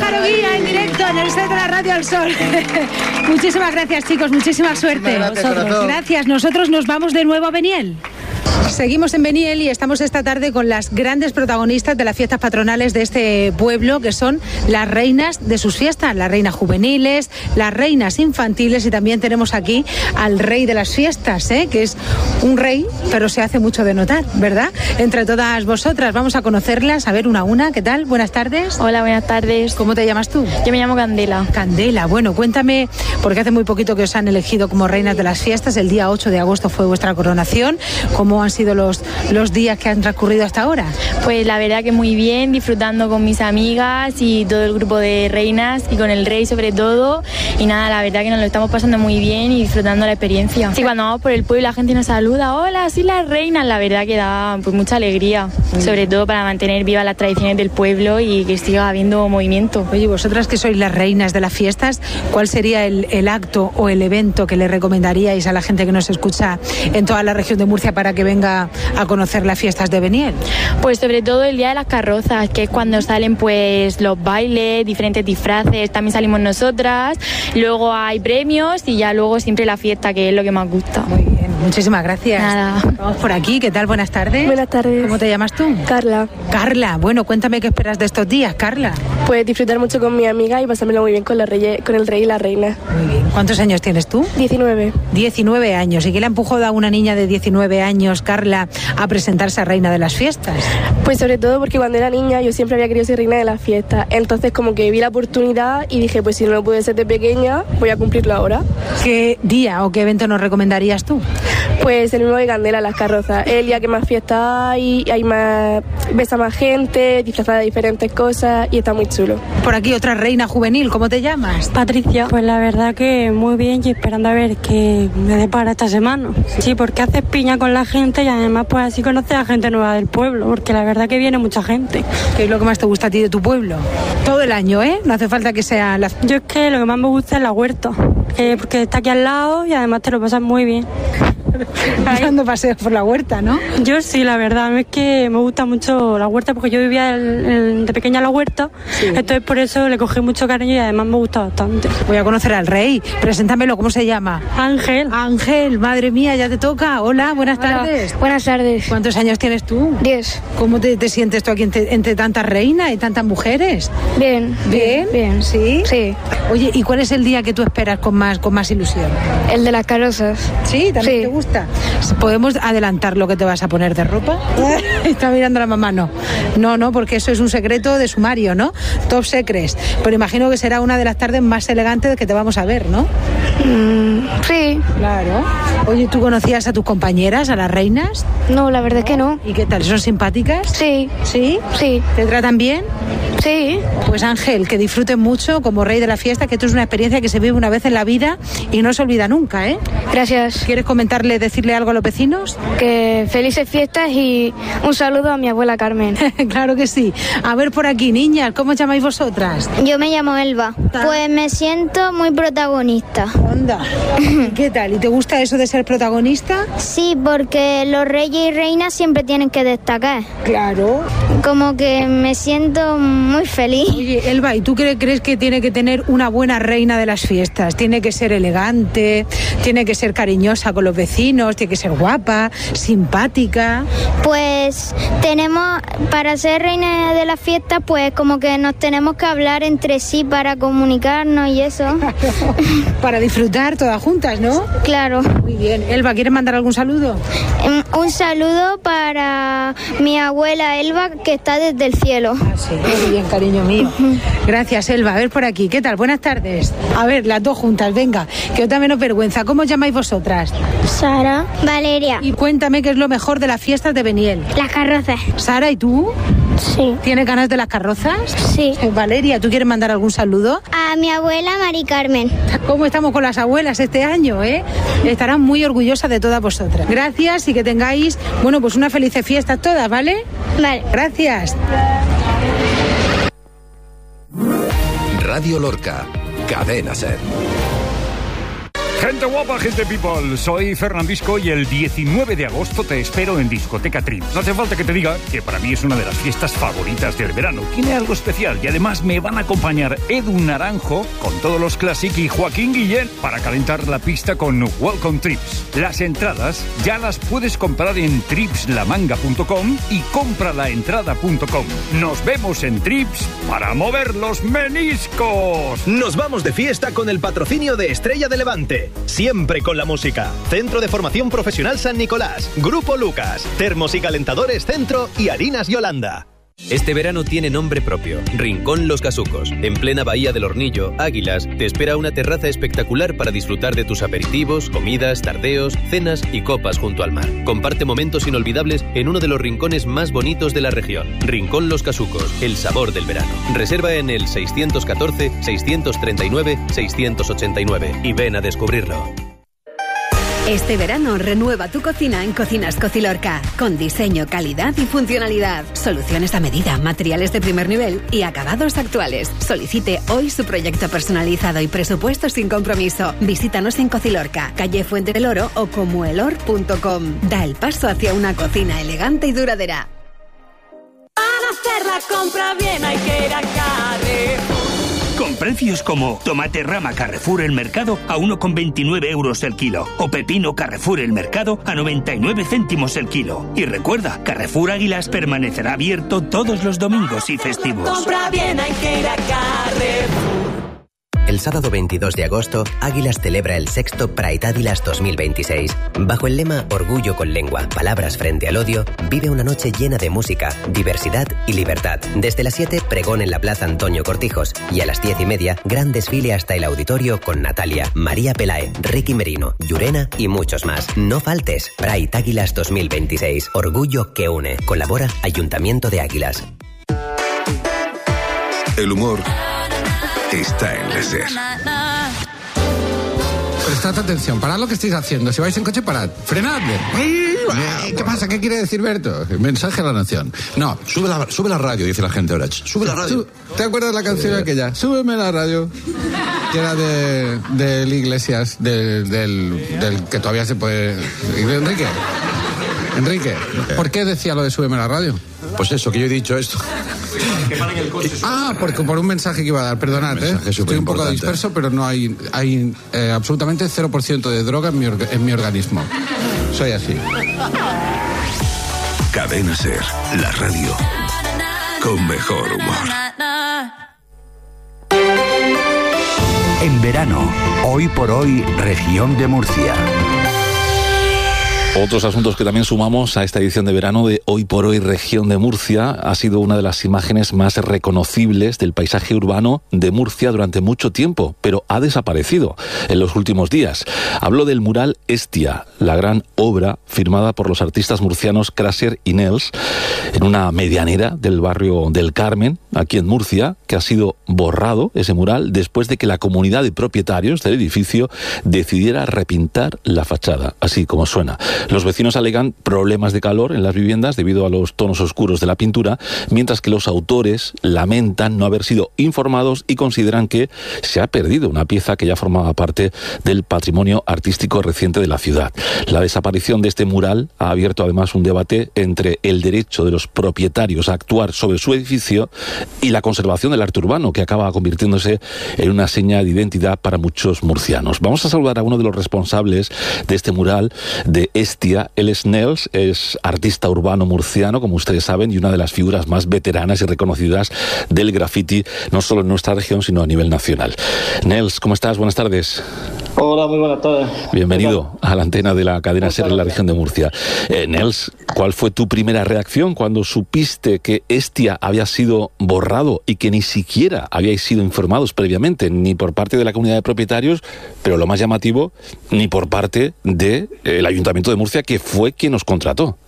Álvaro Guía en directo en el set de la Radio al Sol. Muchísimas gracias, chicos, muchísima suerte. Gracias, nosotros nos vamos de nuevo a Beniel. Seguimos en Beniel y estamos esta tarde con las grandes protagonistas de las fiestas patronales de este pueblo, que son las reinas de sus fiestas, las reinas juveniles, las reinas infantiles, y también tenemos aquí al rey de las fiestas, que es un rey, pero se hace mucho de notar, ¿verdad? Entre todas vosotras, vamos a conocerlas, a ver una a una. ¿Qué tal? Buenas tardes. Hola, buenas tardes. ¿Cómo te llamas tú? Yo me llamo Candela. Candela, bueno, cuéntame, porque hace muy poquito que os han elegido como reinas de las fiestas, el día 8 de agosto fue vuestra coronación. ¿Cómo han sido los días que han transcurrido hasta ahora? Pues la verdad que muy bien, disfrutando con mis amigas y todo el grupo de reinas y con el rey sobre todo, y nada, la verdad que nos lo estamos pasando muy bien y disfrutando la experiencia. Sí, cuando vamos por el pueblo la gente nos saluda, hola, soy la reina, la verdad que da pues mucha alegría, sobre todo para mantener vivas las tradiciones del pueblo y que siga habiendo movimiento. Oye, vosotras que sois las reinas de las fiestas, ¿cuál sería el acto o el evento que le recomendaríais a la gente que nos escucha en toda la región de Murcia para que venga a conocer las fiestas de Beniel? Pues sobre todo el día de las carrozas, que es cuando salen pues los bailes, diferentes disfraces, también salimos nosotras, luego hay premios y ya luego siempre la fiesta, que es lo que más gusta. Muy bien, muchísimas gracias. Nada. Vamos por aquí, ¿qué tal? Buenas tardes. Buenas tardes. ¿Cómo te llamas tú? Carla. Carla, bueno, cuéntame qué esperas de estos días, Carla. Pues disfrutar mucho con mi amiga y pasármelo muy bien con el rey y la reina. Muy bien. ¿Cuántos años tienes tú? 19. 19 años. ¿Y qué le empujó a una niña de 19 años, Carla, a presentarse a reina de las fiestas? Pues sobre todo porque cuando era niña yo siempre había querido ser reina de las fiestas. Entonces como que vi la oportunidad y dije, pues si no lo pude ser de pequeña, voy a cumplirlo ahora. ¿Qué día o qué evento nos recomendarías tú? Pues el mismo de Candela, las carrozas. El día que más fiesta hay más, ves a más gente, disfrazada de diferentes cosas y está muy chulo. Por aquí otra reina juvenil, ¿cómo te llamas? Patricia. Pues la verdad que muy bien y esperando a ver qué me depara esta semana. Sí, porque haces piña con la gente y además pues así conoces a gente nueva del pueblo, porque la verdad que viene mucha gente. ¿Qué es lo que más te gusta a ti de tu pueblo? Todo el año, ¿eh? No hace falta que sea la... Yo es que lo que más me gusta es la huerta, porque está aquí al lado y además te lo pasas muy bien. Dando paseos por la huerta, ¿no? Yo sí, la verdad, es que me gusta mucho la huerta porque yo vivía de pequeña en la huerta, sí. Entonces por eso le cogí mucho cariño y además me gusta bastante. Voy a conocer al rey, preséntamelo, ¿cómo se llama? Ángel. Ángel, madre mía, ya te toca. Hola, buenas tardes. Buenas tardes. ¿Cuántos años tienes tú? 10. ¿Cómo te sientes tú aquí entre tantas reinas y tantas mujeres? Bien. ¿Bien? Bien. ¿Sí? Sí. Oye, ¿y cuál es el día que tú esperas con más ilusión? El de las carrozas. ¿Sí? ¿También sí. te gusta? ¿Podemos adelantar lo que te vas a poner de ropa? Está mirando la mamá, no, porque eso es un secreto de sumario, ¿no? Top secrets. Pero imagino que será una de las tardes más elegantes que te vamos a ver, ¿no? Sí. Claro. Oye, ¿tú conocías a tus compañeras, a las reinas? No, la verdad es que no. ¿Y qué tal? ¿Son simpáticas? Sí. ¿Sí? Sí. ¿Te tratan bien? Sí. Pues Ángel, que disfruten mucho como rey de la fiesta, que esto es una experiencia que se vive una vez en la vida y no se olvida nunca, ¿eh? Gracias. ¿Quieres comentarle, decirle algo a los vecinos? Que felices fiestas y un saludo a mi abuela Carmen. Claro que sí. A ver por aquí, niñas, ¿cómo os llamáis vosotras? Yo me llamo Elba. Pues me siento muy protagonista. Onda. ¿Qué tal? ¿Y te gusta eso de ser protagonista? Sí, porque los reyes y reinas siempre tienen que destacar. Claro. Como que me siento muy feliz. Oye, Elba, ¿y tú crees que tiene que tener una buena reina de las fiestas? Tiene que ser elegante, tiene que ser cariñosa con los vecinos, tiene que ser guapa, simpática. Pues para ser reina de las fiestas, pues como que nos tenemos que hablar entre sí para comunicarnos y eso. Para disfrutar todas juntas, ¿no? Claro. Muy bien. Elba, ¿quieres mandar algún saludo? Un saludo para mi abuela Elba, que está desde el cielo. Ah, sí, muy bien, cariño mío. Gracias, Elba. A ver por aquí, ¿qué tal? Buenas tardes. A ver, las dos juntas, venga, que otra menos vergüenza. ¿Cómo os llamáis vosotras? Sara. Valeria. Y cuéntame qué es lo mejor de las fiestas de Beniel. Las carrozas. Sara, ¿y tú? Sí. ¿Tienes ganas de las carrozas? Sí. Valeria, ¿tú quieres mandar algún saludo? A mi abuela Mari Carmen. ¿Cómo estamos con las abuelas este año, eh? Estarán muy orgullosas de todas vosotras. Gracias y que tengáis, bueno, pues una feliz fiesta todas, ¿vale? Vale. Gracias. Radio Lorca, Cadena SER. Gente guapa, gente people, soy Fernandisco y el 19 de agosto te espero en Discoteca Trips. No hace falta que te diga que para mí es una de las fiestas favoritas del verano. Tiene algo especial y además me van a acompañar Edu Naranjo con todos los Classic y Joaquín Guillén para calentar la pista con Welcome Trips. Las entradas ya las puedes comprar en tripslamanga.com y compralaentrada.com. Nos vemos en Trips para mover los meniscos. Nos vamos de fiesta con el patrocinio de Estrella de Levante. Siempre con la música. Centro de Formación Profesional San Nicolás, Grupo Lucas, Termos y Calentadores Centro y Harinas Yolanda. Este verano tiene nombre propio, Rincón Los Casucos. En plena bahía del Hornillo, Águilas, te espera una terraza espectacular para disfrutar de tus aperitivos, comidas, tardeos, cenas y copas junto al mar. Comparte momentos inolvidables en uno de los rincones más bonitos de la región. Rincón Los Casucos, el sabor del verano. Reserva en el 614-639-689 y ven a descubrirlo. Este verano renueva tu cocina en Cocinas Cocilorca, con diseño, calidad y funcionalidad. Soluciones a medida, materiales de primer nivel y acabados actuales. Solicite hoy su proyecto personalizado y presupuesto sin compromiso. Visítanos en Cocilorca, calle Fuente del Oro o comoelor.com. Da el paso hacia una cocina elegante y duradera. Para hacer la compra bien hay que ir a Carrefour. Con precios como tomate rama Carrefour El Mercado a 1,29 € el kilo o pepino Carrefour El Mercado a 99 céntimos el kilo. Y recuerda, Carrefour Águilas permanecerá abierto todos los domingos y festivos. Compra bien hay que ir a Carrefour. El sábado 22 de agosto, Águilas celebra el 6º Pride Águilas 2026. Bajo el lema Orgullo con lengua, palabras frente al odio, vive una noche llena de música, diversidad y libertad. Desde las 7, pregón en la Plaza Antonio Cortijos y a las 10:30, gran desfile hasta el auditorio con Natalia, María Pelae, Ricky Merino, Llurena y muchos más. No faltes. Pride Águilas 2026. Orgullo que une. Colabora Ayuntamiento de Águilas. El humor está en la SER. Prestad atención, parad lo que estáis haciendo. Si vais en coche, parad. Frenadle. ¿Qué pasa? ¿Qué quiere decir Berto? Mensaje a la nación. No. Sube la radio, dice la gente ahora. Sube la radio. ¿Te acuerdas de la canción aquella? Súbeme la radio. Que era del Iglesias, del que todavía se puede... Enrique, ¿por qué decía lo de súbeme la radio? Pues eso, que yo he dicho esto. Porque por un mensaje que iba a dar, perdonad, estoy un poco disperso, pero no hay absolutamente 0% de droga en mi organismo. Soy así. Cadena SER, la radio con mejor humor. En verano, hoy por hoy, región de Murcia. Otros asuntos que también sumamos a esta edición de verano de Hoy por Hoy Región de Murcia ha sido una de las imágenes más reconocibles del paisaje urbano de Murcia durante mucho tiempo, pero ha desaparecido en los últimos días. Hablo del mural Hestia, la gran obra firmada por los artistas murcianos Krasser y Nels en una medianera del barrio del Carmen, aquí en Murcia, que ha sido borrado ese mural después de que la comunidad de propietarios del edificio decidiera repintar la fachada, así como suena. Los vecinos alegan problemas de calor en las viviendas debido a los tonos oscuros de la pintura, mientras que los autores lamentan no haber sido informados y consideran que se ha perdido una pieza que ya formaba parte del patrimonio artístico reciente de la ciudad. La desaparición de este mural ha abierto además un debate entre el derecho de los propietarios a actuar sobre su edificio y la conservación del arte urbano, que acaba convirtiéndose en una seña de identidad para muchos murcianos. Vamos a saludar a uno de los responsables de este mural de Hestia. Él es Nels, es artista urbano murciano, como ustedes saben, y una de las figuras más veteranas y reconocidas del graffiti, no solo en nuestra región, sino a nivel nacional. Nels, ¿cómo estás? Buenas tardes. Hola, muy buenas tardes. Bienvenido a la antena de la cadena SER en la región de Murcia. Nels, ¿cuál fue tu primera reacción cuando supiste que Hestia había sido borrado y que ni siquiera habíais sido informados previamente, ni por parte de la comunidad de propietarios, pero lo más llamativo, ni por parte del Ayuntamiento de Murcia, que fue quien os contrató?